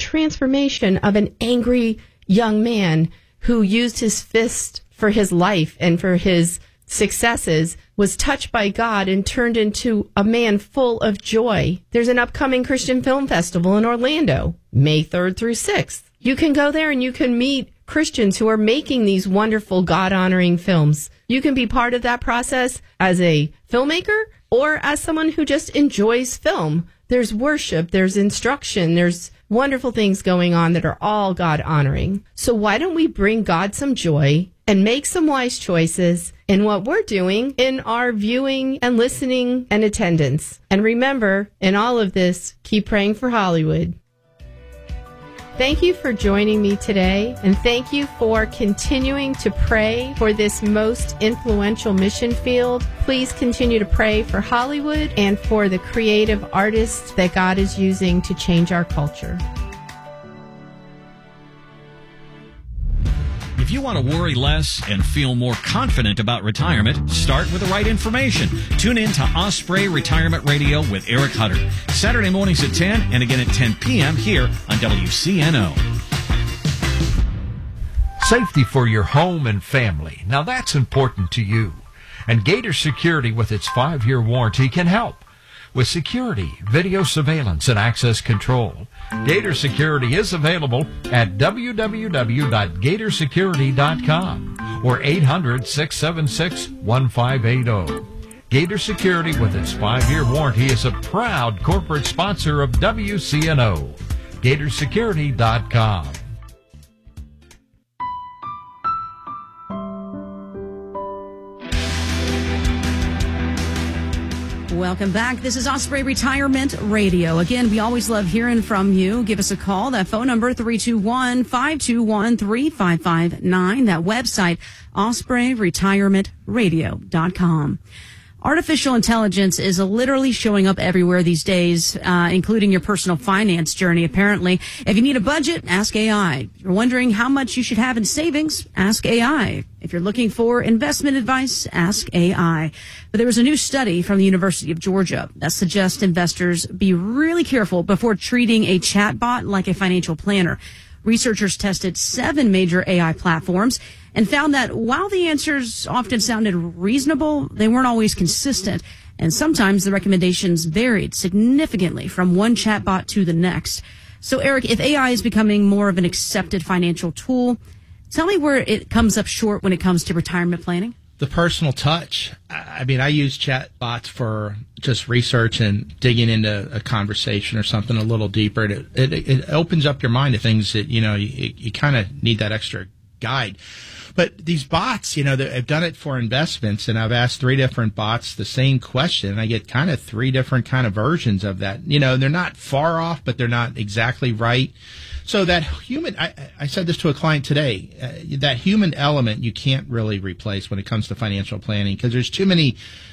transformation of an angry young man who used his fist for his life and for his successes, was touched by God and turned into a man full of joy. There's an upcoming Christian Film Festival in Orlando, May 3rd through 6th. You can go there and you can meet Christians who are making these wonderful God-honoring films. You can be part of that process as a filmmaker or as someone who just enjoys film. There's worship, there's instruction, there's wonderful things going on that are all God-honoring. So why don't we bring God some joy and make some wise choices in what we're doing in our viewing and listening and attendance? And remember, in all of this, keep praying for Hollywood. Thank you for joining me today, and thank you for continuing to pray for this most influential mission field. Please continue to pray for Hollywood and for the creative artists that God is using to change our culture. If you want to worry less and feel more confident about retirement, start with the right information. Tune in to Osprey Retirement Radio with Eric Hutter. Saturday mornings at 10 and again at 10 p.m. here on WCNO. Safety for your home and family. Now that's important to you. And Gator Security with its 5-year warranty can help. With security, video surveillance, and access control, Gator Security is available at www.gatorsecurity.com or 800-676-1580. Gator Security with its 5-year warranty is a proud corporate sponsor of WCNO. Gatorsecurity.com. Welcome back. This is Osprey Retirement Radio. Again, we always love hearing from you. Give us a call. That phone number, 321-521-3559. That website, ospreyretirementradio.com. Artificial intelligence is literally showing up everywhere these days, including your personal finance journey, apparently. If you need a budget, ask AI. If you're wondering how much you should have in savings, ask AI. If you're looking for investment advice, ask AI. But there was a new study from the University of Georgia that suggests investors be really careful before treating a chatbot like a financial planner. Researchers tested 7 major AI platforms and found that while the answers often sounded reasonable, they weren't always consistent. And sometimes the recommendations varied significantly from one chatbot to the next. So, Eric, if AI is becoming more of an accepted financial tool, tell me where it comes up short when it comes to retirement planning. The personal touch. I mean, I use chatbots for just research and digging into a conversation or something a little deeper. It opens up your mind to things that, you kind of need that extra guide. But these bots, I've done it for investments, and I've asked 3 different bots the same question, and I get kind of 3 different kind of versions of that. They're not far off, but they're not exactly right. So that human, I said this to a client today, that human element you can't really replace when it comes to financial planning, because there's too many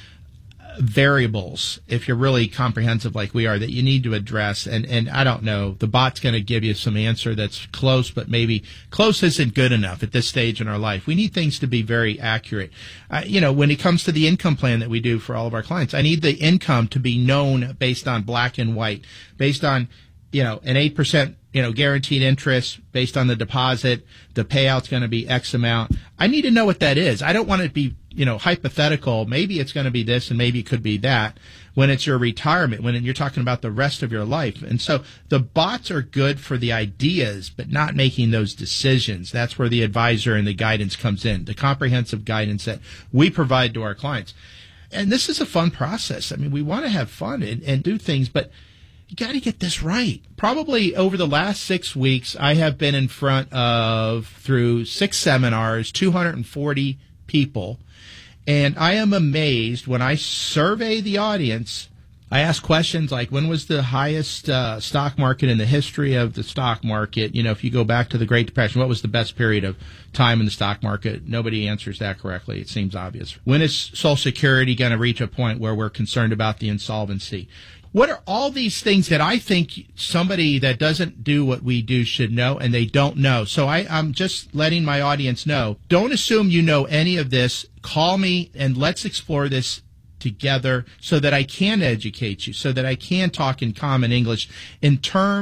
variables, if you're really comprehensive like we are, that you need to address. And I don't know, the bot's going to give you some answer that's close, but maybe close isn't good enough at this stage in our life. We need things to be very accurate. When it comes to the income plan that we do for all of our clients, I need the income to be known based on black and white, based on, an 8%, guaranteed interest based on the deposit. The payout's going to be X amount. I need to know what that is. I don't want it to be, hypothetical. Maybe it's going to be this and maybe it could be that when it's your retirement, when you're talking about the rest of your life. And so the bots are good for the ideas, but not making those decisions. That's where the advisor and the guidance comes in, the comprehensive guidance that we provide to our clients. And this is a fun process. I mean, we want to have fun and do things, but you got to get this right. Probably over the last 6 weeks, I have been in front of, through 6 seminars, 240 people. And I am amazed when I survey the audience. I ask questions like, when was the highest stock market in the history of the stock market? If you go back to the Great Depression, what was the best period of time in the stock market? Nobody answers that correctly. It seems obvious. When is Social Security going to reach a point where we're concerned about the insolvency? What are all these things that I think somebody that doesn't do what we do should know, and they don't know? So I'm just letting my audience know. Don't assume you know any of this. Call me and let's explore this together so that I can educate you, so that I can talk in common English in terms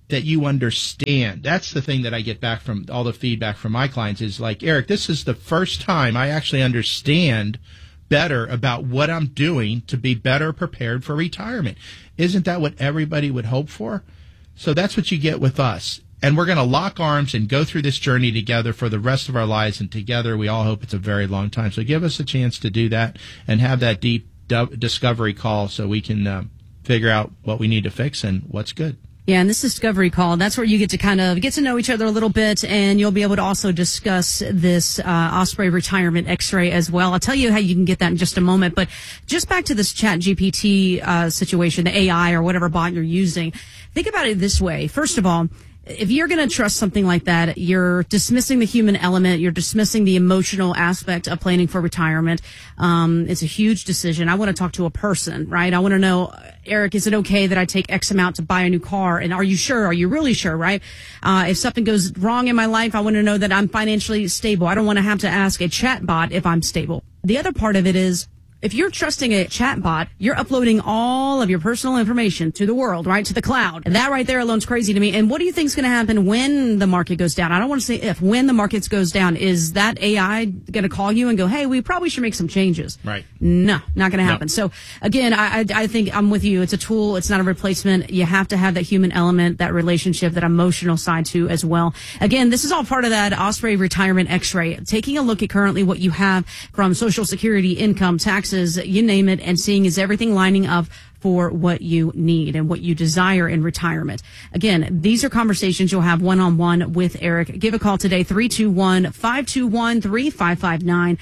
that you understand. That's the thing that I get back from all the feedback from my clients is like, Eric, this is the first time I actually understand better about what I'm doing to be better prepared for retirement. Isn't that what everybody would hope for? So that's what you get with us. And we're going to lock arms and go through this journey together for the rest of our lives. And together, we all hope it's a very long time. So give us a chance to do that and have that deep discovery call so we can figure out what we need to fix and what's good. Yeah, and this discovery call, that's where you get to kind of get to know each other a little bit, and you'll be able to also discuss this Osprey retirement x-ray as well. I'll tell you how you can get that in just a moment, but just back to this ChatGPT situation, the AI or whatever bot you're using. Think about it this way. First of all, if you're going to trust something like that, you're dismissing the human element. You're dismissing the emotional aspect of planning for retirement. It's a huge decision. I want to talk to a person, right? I want to know, Eric, is it okay that I take X amount to buy a new car? And are you sure? Are you really sure, right? If something goes wrong in my life, I want to know that I'm financially stable. I don't want to have to ask a chat bot if I'm stable. The other part of it is, if you're trusting a chatbot, you're uploading all of your personal information to the world, right? To the cloud. And that right there alone's crazy to me. And what do you think is going to happen when the market goes down? I don't want to say if. When the market goes down, is that AI going to call you and go, hey, we probably should make some changes? Right. No, not going to happen. No. So again, I think I'm with you. It's a tool. It's not a replacement. You have to have that human element, that relationship, that emotional side too as well. Again, this is all part of that Osprey retirement x-ray. Taking a look at currently what you have from Social Security, income, taxes, you name it, and seeing is everything lining up for what you need and what you desire in retirement. Again, these are conversations you'll have one-on-one with Eric. Give a call today, 321-521-3559,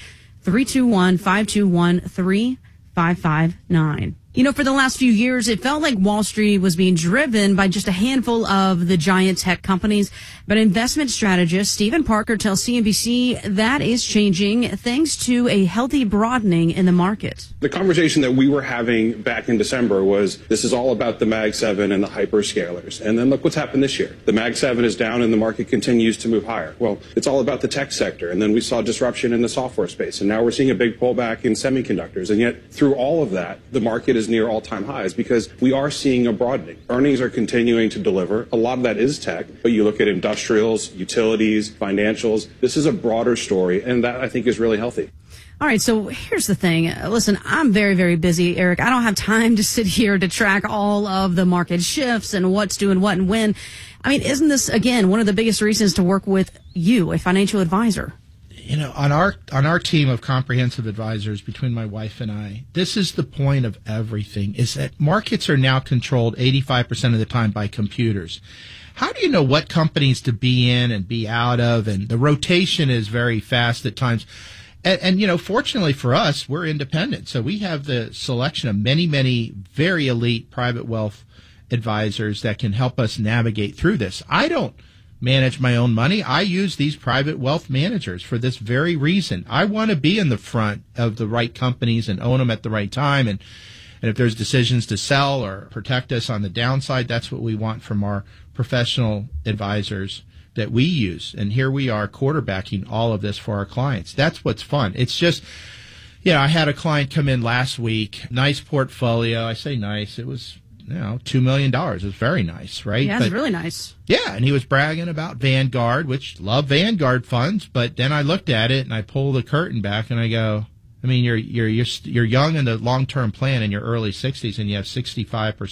321-521-3559. You know, for the last few years, it felt like Wall Street was being driven by just a handful of the giant tech companies. But investment strategist Stephen Parker tells CNBC that is changing thanks to a healthy broadening in the market. The conversation that we were having back in December was this is all about the Mag 7 and the hyperscalers. And then look what's happened this year. The Mag 7 is down and the market continues to move higher. Well, it's all about the tech sector. And then we saw disruption in the software space. And now we're seeing a big pullback in semiconductors. And yet through all of that, the market is near all-time highs because we are seeing a broadening. Earnings are continuing to deliver. A lot of that is tech, but you look at industrials, utilities, financials. This is a broader story, and that I think is really healthy. All right, so here's the thing. Listen, I'm very, very busy, Eric. I don't have time to sit here to track all of the market shifts and what's doing what and when. I mean, isn't this, again, one of the biggest reasons to work with you, a financial advisor? You know, on our team of comprehensive advisors, between my wife and I, this is the point of everything, is that markets are now controlled 85% of the time by computers. How do you know what companies to be in and be out of? And the rotation is very fast at times. And you know, fortunately for us, we're independent. So we have the selection of many, many very elite private wealth advisors that can help us navigate through this. I don't manage my own money. I use these private wealth managers for this very reason. I want to be in the front of the right companies and own them at the right time. And if there's decisions to sell or protect us on the downside, that's what we want from our professional advisors that we use. And here we are quarterbacking all of this for our clients. That's what's fun. It's just, yeah, I had a client come in last week, nice portfolio. I say nice. It was, $2 million. It was very nice, right? Yeah, it's really nice. Yeah, and he was bragging about Vanguard, which love Vanguard funds. But then I looked at it and I pulled the curtain back and I go, I mean, you're young in the long-term plan in your early 60s, and you have 65% or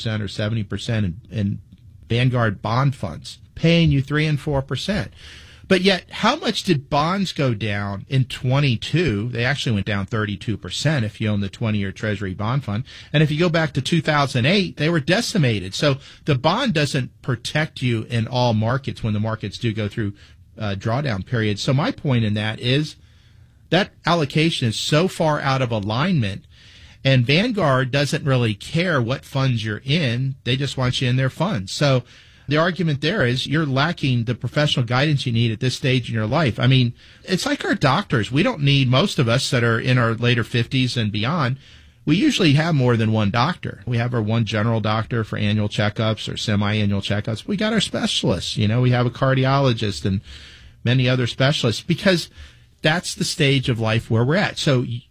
70% in Vanguard bond funds, paying you 3 and 4%. But yet, how much did bonds go down in 22? They actually went down 32% if you own the 20-year Treasury bond fund. And if you go back to 2008, they were decimated. So the bond doesn't protect you in all markets when the markets do go through drawdown periods. So my point in that is that allocation is so far out of alignment, and Vanguard doesn't really care what funds you're in. They just want you in their funds. So the argument there is you're lacking the professional guidance you need at this stage in your life. I mean, it's like our doctors. We don't need, most of us that are in our later 50s and beyond, we usually have more than one doctor. We have our one general doctor for annual checkups or semi-annual checkups. We got our specialists. We have a cardiologist and many other specialists because that's the stage of life where we're at. So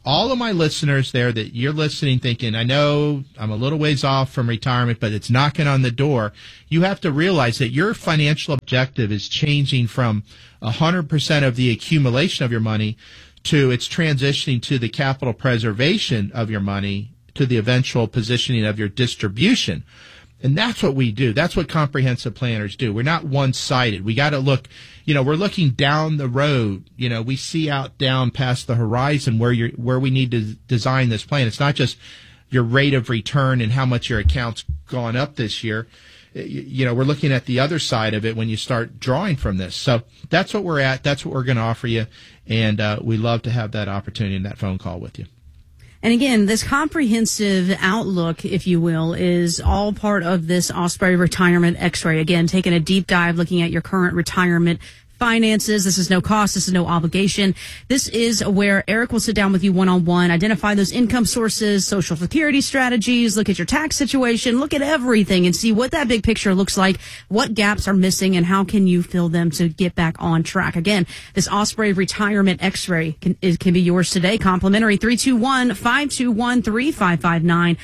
all of my listeners there that you're listening thinking, I know I'm a little ways off from retirement, but it's knocking on the door. You have to realize that your financial objective is changing from 100% of the accumulation of your money to it's transitioning to the capital preservation of your money to the eventual positioning of your distribution. And that's what we do. That's what comprehensive planners do. We're not one-sided. We got to look, we're looking down the road. We see out down past the horizon where we need to design this plan. It's not just your rate of return and how much your account's gone up this year. We're looking at the other side of it when you start drawing from this. So that's what we're at. That's what we're going to offer you. And we love to have that opportunity and that phone call with you. And again, this comprehensive outlook, if you will, is all part of this Osprey Retirement X-ray. Again, taking a deep dive, looking at your current retirement finances. This is no cost. This is no obligation. This is where Eric will sit down with you one-on-one, identify those income sources, Social Security strategies, look at your tax situation, look at everything and see what that big picture looks like, what gaps are missing, and how can you fill them to get back on track. Again, this Osprey Retirement X-ray can be yours today. Complimentary 321-521-3559.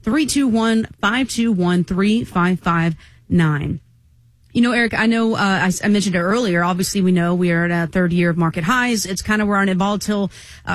321-521-3559. Eric, I know I mentioned it earlier. Obviously, we know we are at a third year of market highs. It's kind of we're in a volatile,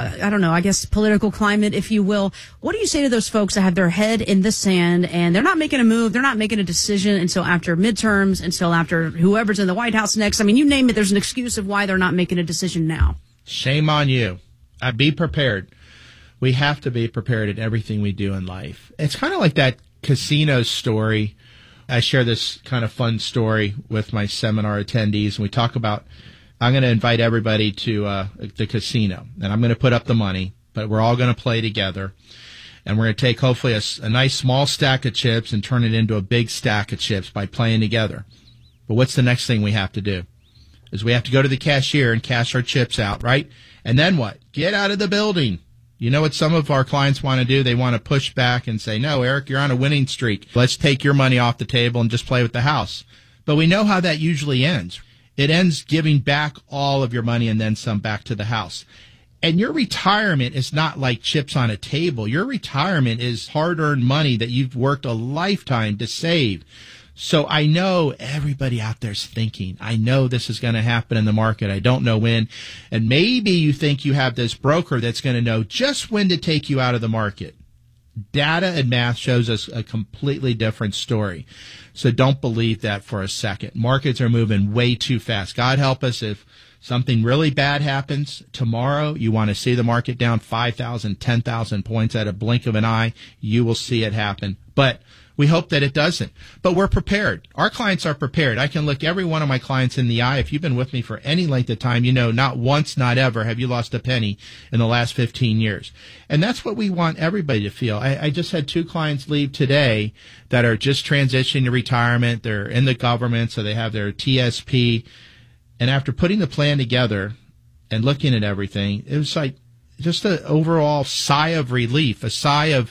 political climate, if you will. What do you say to those folks that have their head in the sand and they're not making a move, they're not making a decision until after midterms, until after whoever's in the White House next? I mean, you name it, there's an excuse of why they're not making a decision now. Shame on you. Be prepared. We have to be prepared in everything we do in life. It's kind of like that casino story. I share this kind of fun story with my seminar attendees, and we talk about, I'm going to invite everybody to the casino, and I'm going to put up the money, but we're all going to play together, and we're going to take hopefully a nice small stack of chips and turn it into a big stack of chips by playing together. But what's the next thing we have to do? Is we have to go to the cashier and cash our chips out, right? And then what? Get out of the building. You know what some of our clients want to do? They want to push back and say, no, Eric, you're on a winning streak. Let's take your money off the table and just play with the house. But we know how that usually ends. It ends giving back all of your money and then some back to the house. And your retirement is not like chips on a table. Your retirement is hard-earned money that you've worked a lifetime to save. So I know everybody out there's thinking, I know this is going to happen in the market. I don't know when. And maybe you think you have this broker that's going to know just when to take you out of the market. Data and math shows us a completely different story. So don't believe that for a second. Markets are moving way too fast. God help us if something really bad happens tomorrow. You want to see the market down 5,000, 10,000 points at a blink of an eye. You will see it happen. But we hope that it doesn't. But we're prepared. Our clients are prepared. I can look every one of my clients in the eye. If you've been with me for any length of time, you know not once, not ever have you lost a penny in the last 15 years. And that's what we want everybody to feel. I just had 2 clients leave today that are just transitioning to retirement. They're in the government, so they have their TSP. And after putting the plan together and looking at everything, it was like just an overall sigh of relief, a sigh of,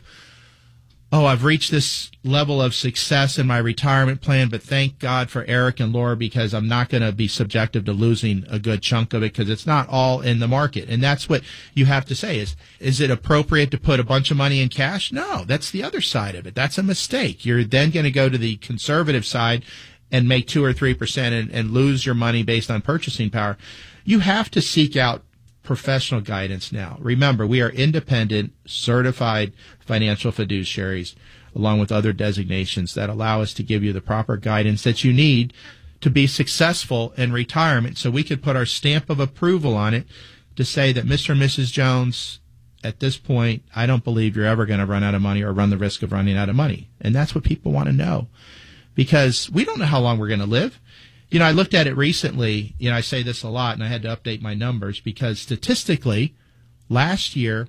oh, I've reached this level of success in my retirement plan, but thank God for Eric and Laura because I'm not going to be subjective to losing a good chunk of it because it's not all in the market. And that's what you have to say is it appropriate to put a bunch of money in cash? No, that's the other side of it. That's a mistake. You're then going to go to the conservative side and make 2 or 3% and lose your money based on purchasing power. You have to seek out professional guidance now. Remember, we are independent, certified financial fiduciaries, along with other designations that allow us to give you the proper guidance that you need to be successful in retirement. So we could put our stamp of approval on it to say that Mr. and Mrs. Jones, at this point, I don't believe you're ever going to run out of money or run the risk of running out of money. And that's what people want to know because we don't know how long we're going to live. You know, I looked at it recently. You know, I say this a lot, and I had to update my numbers because statistically, last year,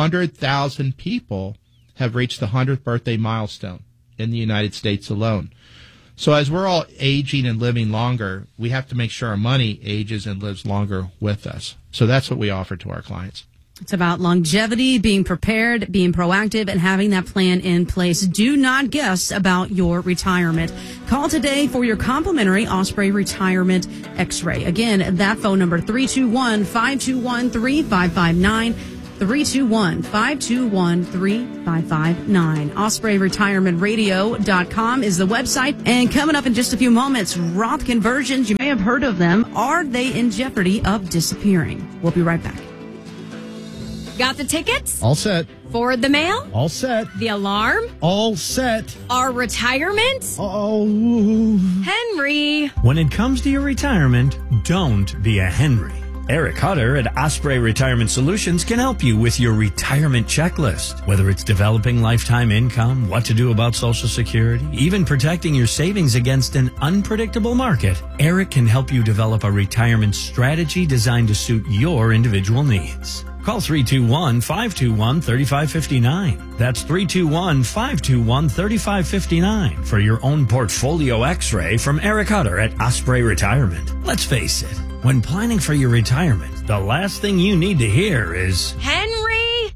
100,000 people have reached the 100th birthday milestone in the United States alone. So as we're all aging and living longer, we have to make sure our money ages and lives longer with us. So that's what we offer to our clients. It's about longevity, being prepared, being proactive, and having that plan in place. Do not guess about your retirement. Call today for your complimentary Osprey Retirement X-ray. Again, that phone number, 321-521-3559. 321-521-3559. OspreyRetirementRadio.com is the website. And coming up in just a few moments, Roth conversions, you may have heard of them. Are they in jeopardy of disappearing? We'll be right back. Got the tickets? All set. Forward the mail? All set. The alarm? All set. Our retirement? Oh. Henry. When it comes to your retirement, don't be a Henry. Eric Hutter at Osprey Retirement Solutions can help you with your retirement checklist. Whether it's developing lifetime income, what to do about Social Security, even protecting your savings against an unpredictable market, Eric can help you develop a retirement strategy designed to suit your individual needs. Call 321-521-3559. That's 321-521-3559 for your own portfolio x-ray from Eric Hutter at Osprey Retirement. Let's face it, when planning for your retirement, the last thing you need to hear is, Henry!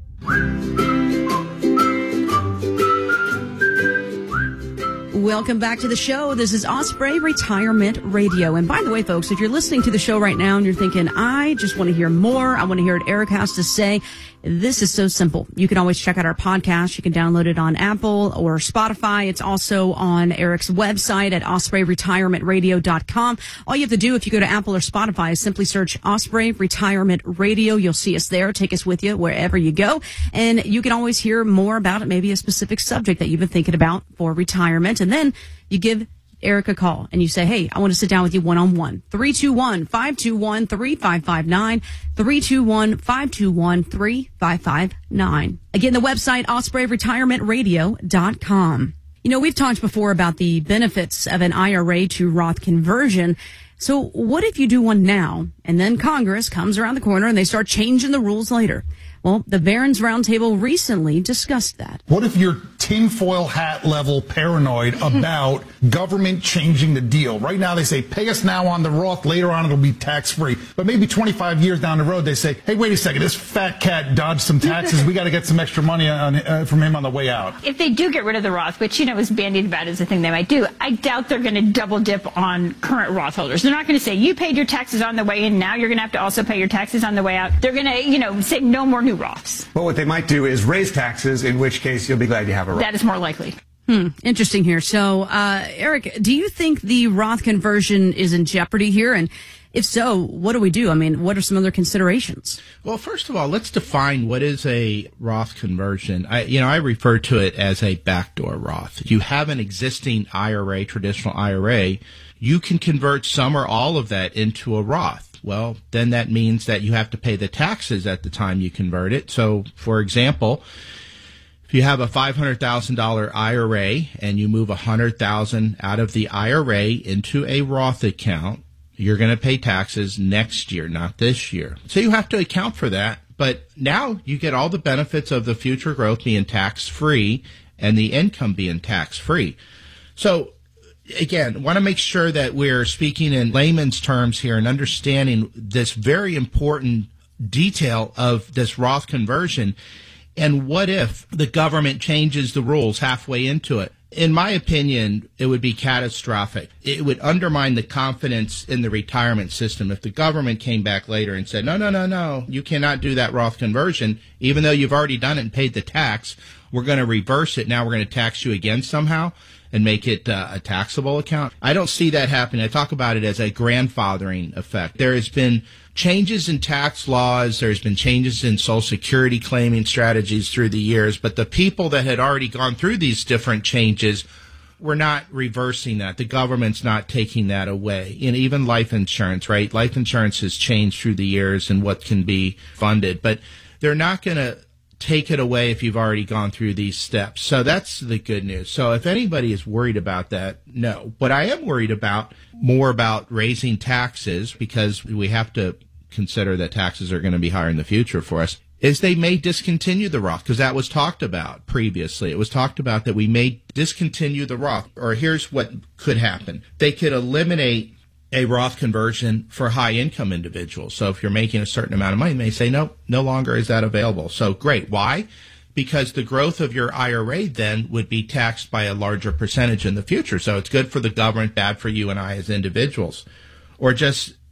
Welcome back to the show. This is Osprey Retirement Radio. And by the way, folks, if you're listening to the show right now and you're thinking, I just want to hear more, I want to hear what Eric has to say, this is so simple. You can always check out our podcast. You can download it on Apple or Spotify. It's also on Eric's website at OspreyRetirementRadio.com. All you have to do if you go to Apple or Spotify is simply search Osprey Retirement Radio. You'll see us there. Take us with you wherever you go. And you can always hear more about it, maybe a specific subject that you've been thinking about for retirement. And then you give Eric a call and you say, hey, I want to sit down with you one-on-one. 321-521-3559. 321-521-3559. Again, the website, OspreyRetirementRadio.com. You know, we've talked before about the benefits of an IRA to Roth conversion. So what if you do one now and then Congress comes around the corner and they start changing the rules later? Well, the Barron's Roundtable recently discussed that. What if you're tinfoil hat level paranoid about government changing the deal? Right now they say, pay us now on the Roth, later on it'll be tax free. But maybe 25 years down the road they say, hey, wait a second, this fat cat dodged some taxes. We got to get some extra money from him on the way out. If they do get rid of the Roth, which, you know, is bandied about as a thing they might do, I doubt they're going to double dip on current Roth holders. They're not going to say, you paid your taxes on the way in, now you're going to have to also pay your taxes on the way out. They're going to, you know, say no more new Roths. Well, what they might do is raise taxes, in which case you'll be glad you have a Roth. That is more likely. Interesting here. So, Eric, do you think the Roth conversion is in jeopardy here? And if so, what do we do? I mean, what are some other considerations? Well, first of all, let's define what is a Roth conversion. I refer to it as a backdoor Roth. If you have an existing IRA, traditional IRA, you can convert some or all of that into a Roth. Well, then that means that you have to pay the taxes at the time you convert it. So, for example, if you have a $500,000 IRA and you move $100,000 out of the IRA into a Roth account, you're going to pay taxes next year, not this year. So you have to account for that. But now you get all the benefits of the future growth being tax-free and the income being tax-free. So, again, want to make sure that we're speaking in layman's terms here and understanding this very important detail of this Roth conversion. And what if the government changes the rules halfway into it? In my opinion, it would be catastrophic. It would undermine the confidence in the retirement system if the government came back later and said, no, you cannot do that Roth conversion. Even though you've already done it and paid the tax, we're going to reverse it. Now we're going to tax you again somehow and make it a taxable account. I don't see that happening. I talk about it as a grandfathering effect. There has been changes in tax laws. There's been changes in Social Security claiming strategies through the years. But the people that had already gone through these different changes were not reversing that. The government's not taking that away. And even life insurance, right? Life insurance has changed through the years and what can be funded. But they're not going to take it away if you've already gone through these steps. So that's the good news. So if anybody is worried about that, no. What I am worried about, more about raising taxes, because we have to consider that taxes are going to be higher in the future for us, is they may discontinue the Roth, because that was talked about previously. It was talked about that we may discontinue the Roth. Or here's what could happen. They could eliminate a Roth conversion for high-income individuals. So if you're making a certain amount of money, they may say, no longer is that available. So great. Why? Because the growth of your IRA then would be taxed by a larger percentage in the future. So it's good for the government, bad for you and I as individuals. Or just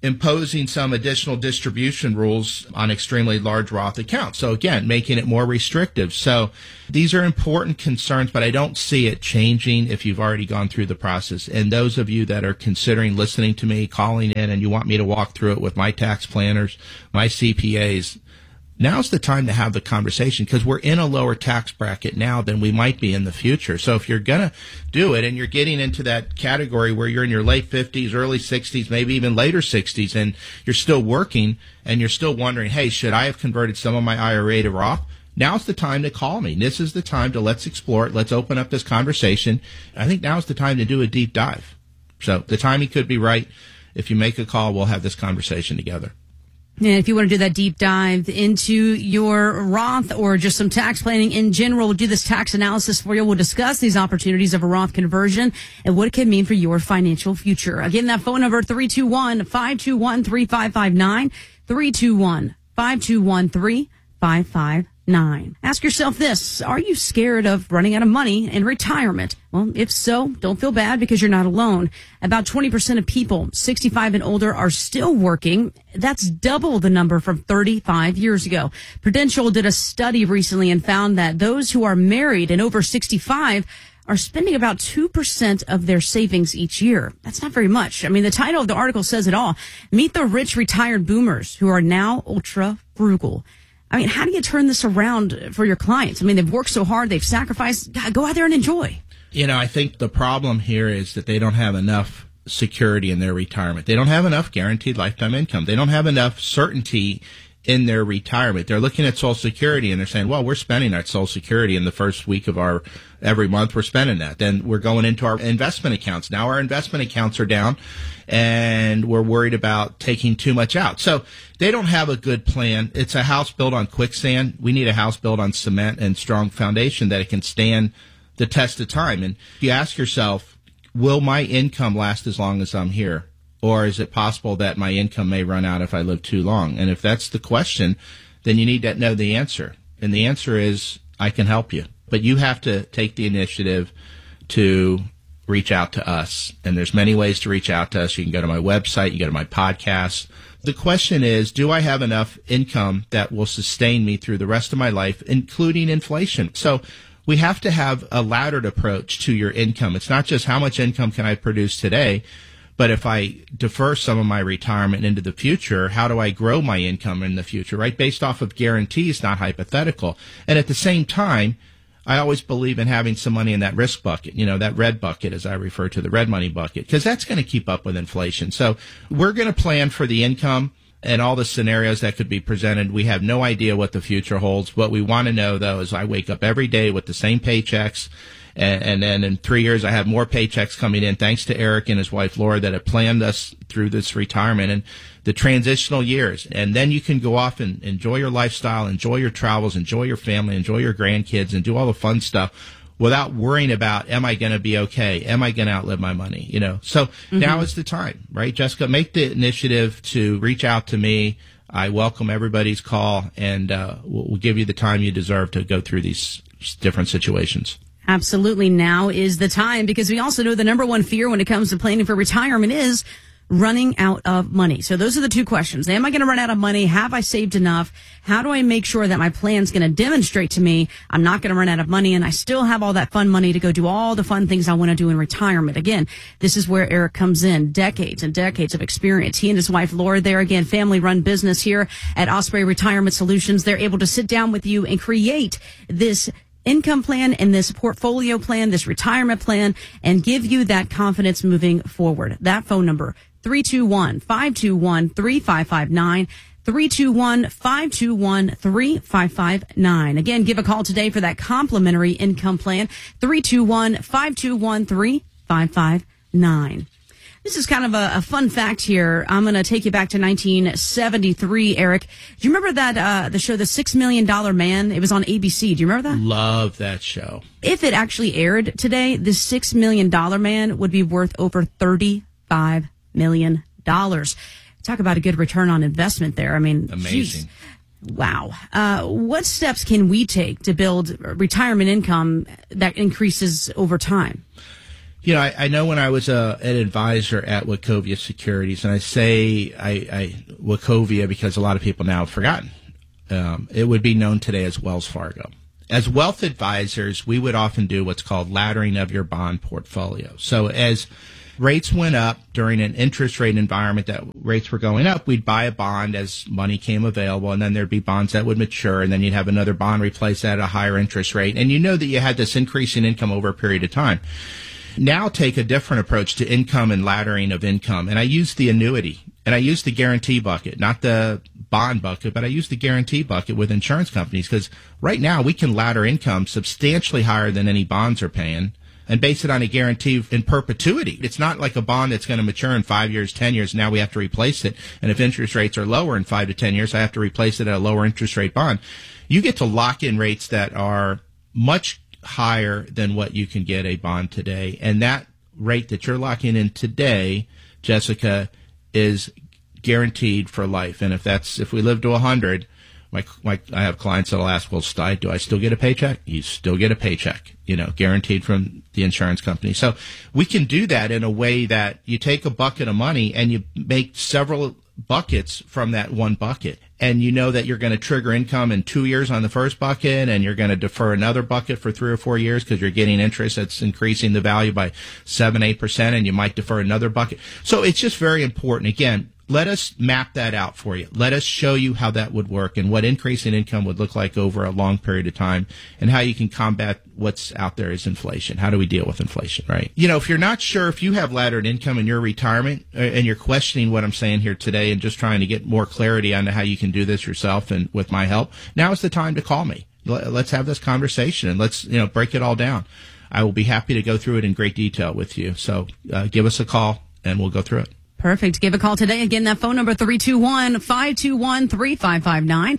imposing some additional distribution rules on extremely large Roth accounts. So again, making it more restrictive. So these are important concerns, but I don't see it changing if you've already gone through the process. And those of you that are considering listening to me, calling in, and you want me to walk through it with my tax planners, my CPAs, now's the time to have the conversation, because we're in a lower tax bracket now than we might be in the future. So if you're going to do it and you're getting into that category where you're in your late 50s, early 60s, maybe even later 60s, and you're still working and you're still wondering, hey, should I have converted some of my IRA to Roth? Now's the time to call me. This is the time to let's explore it. Let's open up this conversation. I think now's the time to do a deep dive. So the timing could be right. If you make a call, we'll have this conversation together. And if you want to do that deep dive into your Roth or just some tax planning in general, we'll do this tax analysis for you. We'll discuss these opportunities of a Roth conversion and what it can mean for your financial future. Again, that phone number, 321-521-3559, 321-521-3559. Ask yourself this: are you scared of running out of money in retirement? Well, if so, don't feel bad, because you're not alone. About 20% of people 65 and older are still working. That's double the number from 35 years ago. Prudential did a study recently and found that those who are married and over 65 are spending about 2% of their savings each year. That's not very much. I mean, the title of the article says it all. Meet the rich retired boomers who are now ultra frugal. I mean, how do you turn this around for your clients? I mean, they've worked so hard, they've sacrificed. God, go out there and enjoy. You know, I think the problem here is that they don't have enough security in their retirement. They don't have enough guaranteed lifetime income. They don't have enough certainty in their retirement. They're looking at Social Security and they're saying, well, we're spending our Social Security in the first week of our every month. We're spending that. Then we're going into our investment accounts. Now our investment accounts are down and we're worried about taking too much out. So they don't have a good plan. It's a house built on quicksand. We need a house built on cement and strong foundation that it can stand the test of time. And you ask yourself, will my income last as long as I'm here? Or is it possible that my income may run out if I live too long? And if that's the question, then you need to know the answer. And the answer is, I can help you. But you have to take the initiative to reach out to us. And there's many ways to reach out to us. You can go to my website, you go to my podcast. The question is, do I have enough income that will sustain me through the rest of my life, including inflation? So we have to have a laddered approach to your income. It's not just how much income can I produce today, but if I defer some of my retirement into the future, how do I grow my income in the future, right? Based off of guarantees, not hypothetical. And at the same time, I always believe in having some money in that risk bucket, you know, that red bucket, as I refer to the red money bucket, because that's going to keep up with inflation. So we're going to plan for the income and all the scenarios that could be presented. We have no idea what the future holds. What we want to know, though, is I wake up every day with the same paychecks. And then in 3 years, I have more paychecks coming in, thanks to Eric and his wife, Laura, that have planned us through this retirement and the transitional years. And then you can go off and enjoy your lifestyle, enjoy your travels, enjoy your family, enjoy your grandkids, and do all the fun stuff without worrying about, am I going to be okay? Am I going to outlive my money? You know, so now is the time, right? Jessica, make the initiative to reach out to me. I welcome everybody's call, and we'll give you the time you deserve to go through these different situations. Absolutely. Now is the time, because we also know the number one fear when it comes to planning for retirement is running out of money. So those are the two questions. Am I going to run out of money? Have I saved enough? How do I make sure that my plan's going to demonstrate to me I'm not going to run out of money and I still have all that fun money to go do all the fun things I want to do in retirement? Again, this is where Eric comes in. Decades and decades of experience. He and his wife, Laura, there again, family-run business here at Osprey Retirement Solutions. They're able to sit down with you and create this income plan and this portfolio plan, this retirement plan, and give you that confidence moving forward. That phone number, 321-521-3559, 321-521-3559. Again, give a call today for that complimentary income plan, 321-521-3559. This is kind of a fun fact here. I'm going to take you back to 1973, Eric. Do you remember that the show, The $6 Million Man? It was on ABC. Do you remember that? Love that show. If it actually aired today, the $6 Million Man would be worth over $35 million. Talk about a good return on investment there. I mean, amazing. Geez. Wow. What steps can we take to build retirement income that increases over time? You know, I know when I was an advisor at Wachovia Securities, and I say Wachovia because a lot of people now have forgotten. It would be known today as Wells Fargo. As wealth advisors, we would often do what's called laddering of your bond portfolio. So as rates went up during an interest rate environment that rates were going up, we'd buy a bond as money came available, and then there'd be bonds that would mature, and then you'd have another bond replace that at a higher interest rate. And you know that you had this increase in income over a period of time. Now take a different approach to income and laddering of income. And I use the annuity, and I use the guarantee bucket, not the bond bucket, but I use the guarantee bucket with insurance companies, because right now we can ladder income substantially higher than any bonds are paying and base it on a guarantee in perpetuity. It's not like a bond that's going to mature in 5 years, 10 years, now we have to replace it. And if interest rates are lower in 5 to 10 years, I have to replace it at a lower interest rate bond. You get to lock in rates that are much higher than what you can get a bond today. And that rate that you're locking in today, Jessica, is guaranteed for life. And if we live to 100, I have clients that'll ask, well, do I still get a paycheck? You still get a paycheck, guaranteed from the insurance company. So we can do that in a way that you take a bucket of money and you make several buckets from that one bucket. And you know that you're going to trigger income in 2 years on the first bucket, and you're going to defer another bucket for 3 or 4 years because you're getting interest that's increasing the value by 7-8%, and you might defer another bucket. So it's just very important. Again, let us map that out for you. Let us show you how that would work and what increase in income would look like over a long period of time, and how you can combat what's out there as inflation. How do we deal with inflation, right? If you're not sure if you have laddered income in your retirement, and you're questioning what I'm saying here today and just trying to get more clarity on how you can do this yourself and with my help, now is the time to call me. Let's have this conversation and let's break it all down. I will be happy to go through it in great detail with you. So give us a call and we'll go through it. Perfect. Give a call today. Again, that phone number, 321-521-3559.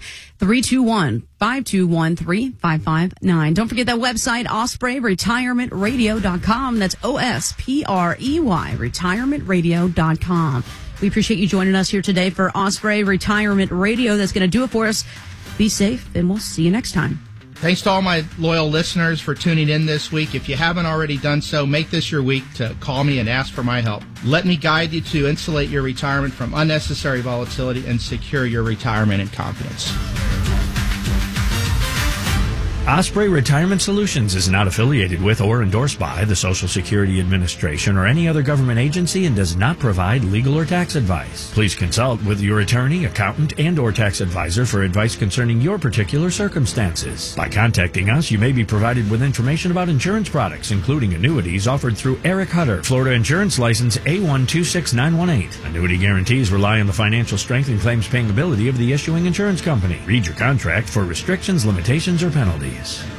321-521-3559. Don't forget that website, OspreyRetirementRadio.com. That's OSPREY, retirementradio.com. We appreciate you joining us here today for Osprey Retirement Radio. That's going to do it for us. Be safe, and we'll see you next time. Thanks to all my loyal listeners for tuning in this week. If you haven't already done so, make this your week to call me and ask for my help. Let me guide you to insulate your retirement from unnecessary volatility and secure your retirement in confidence. Osprey Retirement Solutions is not affiliated with or endorsed by the Social Security Administration or any other government agency and does not provide legal or tax advice. Please consult with your attorney, accountant, and or tax advisor for advice concerning your particular circumstances. By contacting us, you may be provided with information about insurance products, including annuities offered through Eric Hutter, Florida Insurance License A126918. Annuity guarantees rely on the financial strength and claims paying ability of the issuing insurance company. Read your contract for restrictions, limitations, or penalties.